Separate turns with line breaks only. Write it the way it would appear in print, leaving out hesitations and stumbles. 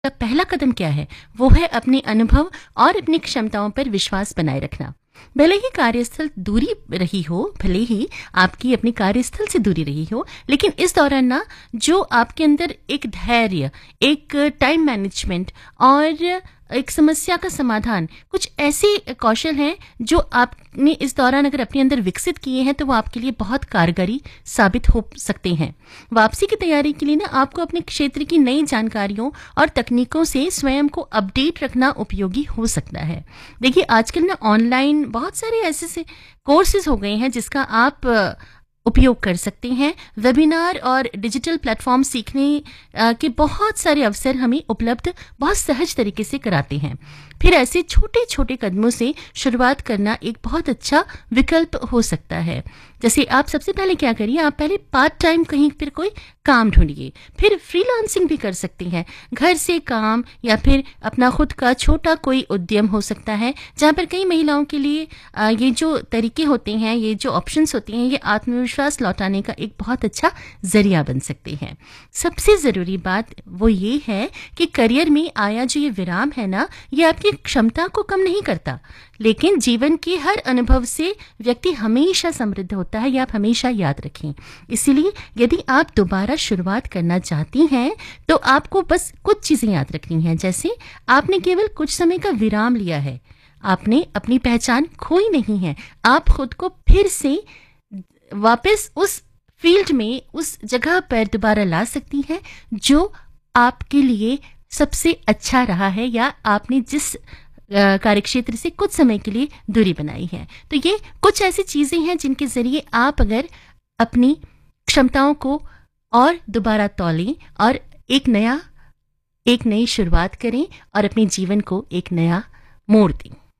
का पहला कदम क्या है? वो है अपने अनुभव और अपनी क्षमताओं पर विश्वास बनाए रखना। भले ही कार्यस्थल दूरी रही हो, भले ही आपकी अपनी कार्यस्थल से दूरी रही हो, लेकिन इस दौरान ना जो आपके अंदर एक धैर्य, एक टाइम मैनेजमेंट और एक समस्या का समाधान, कुछ ऐसे कौशल हैं जो आपने इस दौरान अगर अपने अंदर विकसित किए हैं तो वो आपके लिए बहुत कारगरी साबित हो सकते हैं। वापसी की तैयारी के लिए ना आपको अपने क्षेत्र की नई जानकारियों और तकनीकों से स्वयं को अपडेट रखना उपयोगी हो सकता है। देखिए आजकल ना ऑनलाइन बहुत सारे ऐसे कोर्सेज हो गए हैं जिसका आप उपयोग कर सकते हैं। वेबिनार और डिजिटल प्लेटफॉर्म सीखने के बहुत सारे अवसर हमें उपलब्ध बहुत सहज तरीके से कराते हैं। फिर ऐसे छोटे छोटे कदमों से शुरुआत करना एक बहुत अच्छा विकल्प हो सकता है। जैसे आप सबसे पहले क्या करिए, आप पहले पार्ट टाइम कहीं पर कोई काम ढूंढिए, फिर फ्रीलांसिंग भी कर सकते हैं। घर से काम या फिर अपना खुद का छोटा कोई उद्यम हो सकता है, जहाँ पर कई महिलाओं के लिए ये जो तरीके होते हैं, ये जो ऑप्शंस होते हैं, ये आत्मविश्वास लौटाने का एक बहुत अच्छा जरिया बन सकते हैं। सबसे ज़रूरी बात वो ये है कि करियर में आया जो ये विराम है ना, ये आपकी क्षमता को कम नहीं करता, लेकिन जीवन के हर अनुभव से व्यक्ति हमेशा समृद्ध होता है, ये आप हमेशा याद रखें। इसीलिए यदि आप दोबारा शुरुआत करना चाहती हैं तो आपको बस कुछ चीज़ें याद रखनी हैं। जैसे आपने केवल कुछ समय का विराम लिया है, आपने अपनी पहचान खोई नहीं है, आप खुद को फिर से वापस उस फील्ड में, उस जगह पर दोबारा ला सकती हैं जो आपके लिए सबसे अच्छा रहा है या आपने जिस कार्यक्षेत्र से कुछ समय के लिए दूरी बनाई है। तो ये कुछ ऐसी चीजें हैं जिनके जरिए आप अगर अपनी क्षमताओं को और दोबारा तौलें और एक नई शुरुआत करें और अपने जीवन को एक नया मोड़ दें।